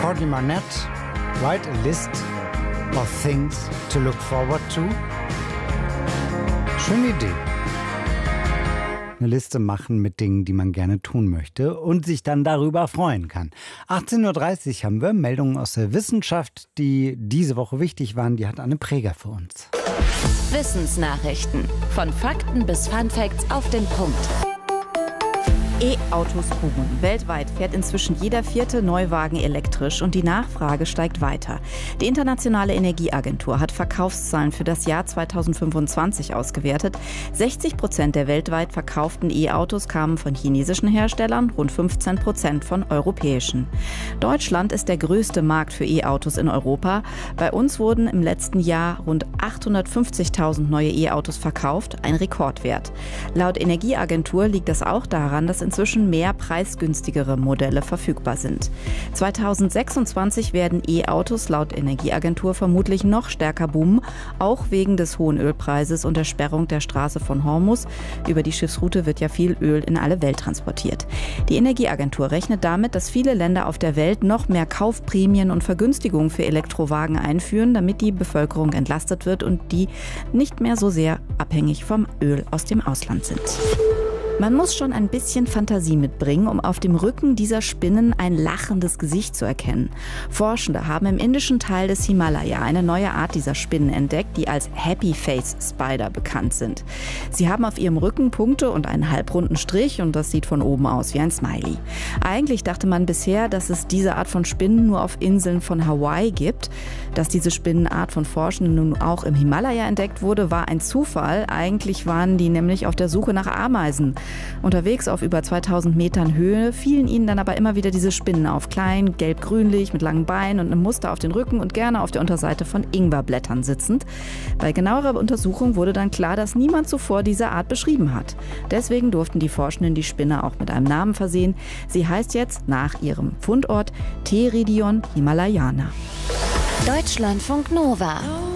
Courtney Barnett, write a list of things to look forward to. Schöne Idee. Eine Liste machen mit Dingen, die man gerne tun möchte und sich dann darüber freuen kann. 18.30 Uhr haben wir Meldungen aus der Wissenschaft, die diese Woche wichtig waren. Die hat Anne Preger für uns. Wissensnachrichten. Von Fakten bis Funfacts auf den Punkt. E-Autos boomen. Weltweit fährt inzwischen jeder 4. Neuwagen elektrisch und die Nachfrage steigt weiter. Die Internationale Energieagentur hat Verkaufszahlen für das Jahr 2025 ausgewertet. 60% der weltweit verkauften E-Autos kamen von chinesischen Herstellern, rund 15% von europäischen. Deutschland ist der größte Markt für E-Autos in Europa. Bei uns wurden im letzten Jahr rund 850.000 neue E-Autos verkauft, ein Rekordwert. Laut Energieagentur liegt das auch daran, dass inzwischen mehr preisgünstigere Modelle verfügbar sind. 2026 werden E-Autos laut Energieagentur vermutlich noch stärker boomen, auch wegen des hohen Ölpreises und der Sperrung der Straße von Hormuz. Über die Schiffsroute wird ja viel Öl in alle Welt transportiert. Die Energieagentur rechnet damit, dass viele Länder auf der Welt noch mehr Kaufprämien und Vergünstigungen für Elektrowagen einführen, damit die Bevölkerung entlastet wird und die nicht mehr so sehr abhängig vom Öl aus dem Ausland sind. Man muss schon ein bisschen Fantasie mitbringen, um auf dem Rücken dieser Spinnen ein lachendes Gesicht zu erkennen. Forschende haben im indischen Teil des Himalaya eine neue Art dieser Spinnen entdeckt, die als Happy Face Spider bekannt sind. Sie haben auf ihrem Rücken Punkte und einen halbrunden Strich und das sieht von oben aus wie ein Smiley. Eigentlich dachte man bisher, dass es diese Art von Spinnen nur auf Inseln von Hawaii gibt. Dass diese Spinnenart von Forschenden nun auch im Himalaya entdeckt wurde, war ein Zufall. Eigentlich waren die nämlich auf der Suche nach Ameisen. Unterwegs auf über 2000 Metern Höhe fielen ihnen dann aber immer wieder diese Spinnen auf. Klein, gelb-grünlich, mit langen Beinen und einem Muster auf den Rücken und gerne auf der Unterseite von Ingwerblättern sitzend. Bei genauerer Untersuchung wurde dann klar, dass niemand zuvor diese Art beschrieben hat. Deswegen durften die Forschenden die Spinne auch mit einem Namen versehen. Sie heißt jetzt nach ihrem Fundort Pteridion himalayana. Deutschlandfunk Nova.